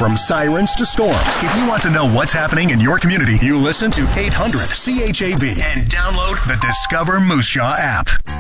From sirens to storms, if you want to know what's happening in your community, you listen to 800 CHAB and download the Discover Moose Jaw app.